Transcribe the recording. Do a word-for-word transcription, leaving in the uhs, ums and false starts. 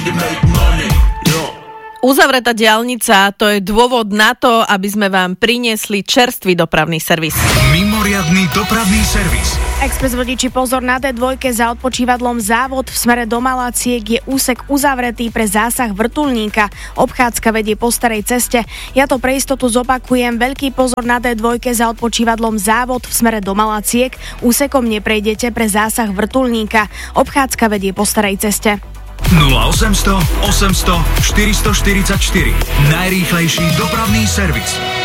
Uzavretá diaľnica, to je dôvod na to, aby sme vám priniesli čerstvý dopravný servis. Mimoriadny dopravný servis. Express vodiči, pozor, na dé dva za odpočívadlom Závod v smere do Malaciek je úsek uzavretý pre zásah vrtuľníka. Obchádzka vedie po starej ceste. Ja to pre istotu zopakujem. Veľký pozor na dé dva za odpočívadlom Závod v smere do Malaciek. Úsekom neprejdete pre zásah vrtuľníka. Obchádzka vedie po starej ceste. nula osemsto osemsto štyristoštyridsaťštyri. Najrýchlejší dopravný servis.